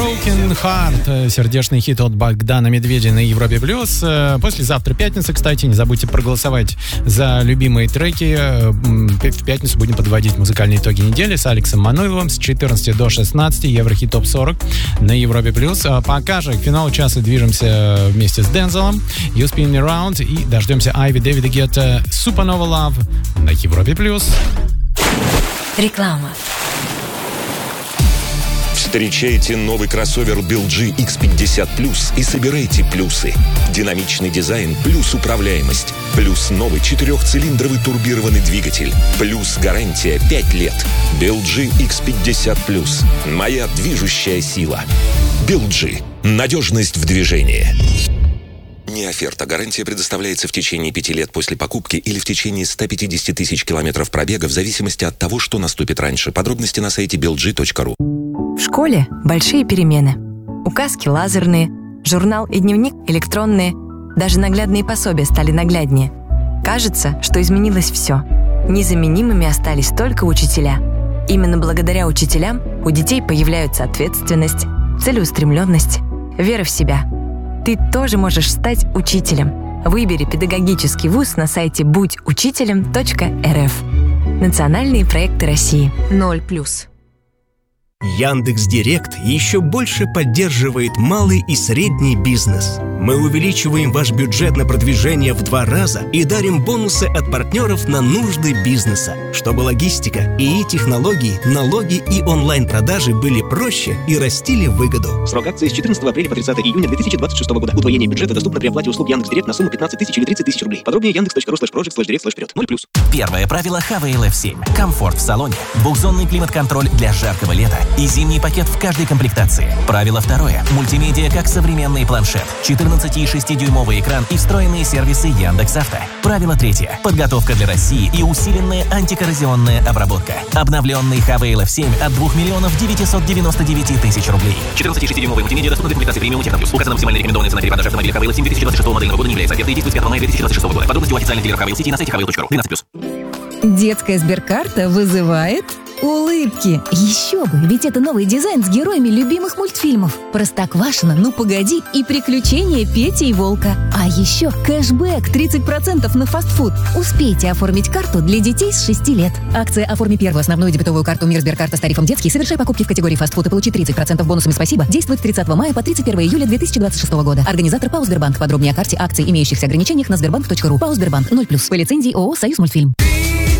Broken Heart, сердечный хит от Богдана Медведя на Европе+. Послезавтра пятница, кстати, не забудьте проголосовать за любимые треки. В пятницу будем подводить музыкальные итоги недели с Алексом Мануиловым с 14 до 16, Еврохит ТОП 40 на Европе+. Пока же к финалу часа движемся вместе с Дензелом, You Spin Me Round, и дождемся Айви Дэвида Гетта Supernova Love на Европе+. Реклама. Встречайте новый кроссовер BLG X50 Plus и собирайте плюсы. Динамичный дизайн плюс управляемость. Плюс новый 4-цилиндровый турбированный двигатель. Плюс гарантия 5 лет. BLG X50 Plus. Моя движущая сила. BLG. Надежность в движении. Не оферта. Гарантия предоставляется в течение 5 лет после покупки или в течение 150 тысяч километров пробега в зависимости от того, что наступит раньше. Подробности на сайте belg.ru. В школе большие перемены. Указки лазерные, журнал и дневник электронные. Даже наглядные пособия стали нагляднее. Кажется, что изменилось все. Незаменимыми остались только учителя. Именно благодаря учителям у детей появляются ответственность, целеустремленность, вера в себя. Ты тоже можешь стать учителем. Выбери педагогический вуз на сайте будьучителем.рф. Национальные проекты России. 0+. Яндекс.Директ еще больше поддерживает малый и средний бизнес. Мы увеличиваем ваш бюджет на продвижение в 2 раза и дарим бонусы от партнеров на нужды бизнеса, чтобы логистика, ИИ-технологии, налоги и онлайн-продажи были проще и растили выгоду. Срок акции с 14 апреля по 30 июня 2026 года. Удвоение бюджета доступно при оплате услуг Яндекс.Директ на сумму 15 тысяч или 30 тысяч рублей. Подробнее yandex.ru/project/direct/вперед. 0+. Первая правило Havail F7. Комфорт в салоне, двухзонный климат-контроль для жаркого лета и зимний пакет в каждой комплектации. Правило второе. Мультимедиа как современный планшет, 14,6-дюймовый экран и встроенные сервисы Яндекс.Авто. Правило третье. Подготовка для России и усиленная антикоррозионная обработка. Обновленный Havail F7 от 2 миллионов 999 тысяч рублей. 14,6-дюймовый мультимедиа доступны для комплектации премиум Техно Плюс. Указана максимальная рекомендованная цена перепродажи автомобиля Havail F7 2026 модельного года не является офертой и действует с 5 мая 2026 года. Подробности у официальных дилеров Havail City на сайте havail.ru. 13+. Детская сберкарта вызывает улыбки. Еще бы, ведь это новый дизайн с героями любимых мультфильмов. Простоквашино, Ну погоди и Приключения Пети и Волка. А еще кэшбэк 30% на фастфуд. Успейте оформить карту для детей с 6 лет. Акция «Оформи первую основную дебетовую карту Мир Сберкарта с тарифом детский, совершай покупки в категории фастфуд и получи 30% бонусами «Спасибо». Действует с 30 мая по 31 июля 2026 года. Организатор ПАО «Сбербанк». Подробнее о карте, акции, имеющихся ограничениях на sberbank.ru. ПАО «Сбербанк» 0+. По лицензии ООО «Союз Мультфильм».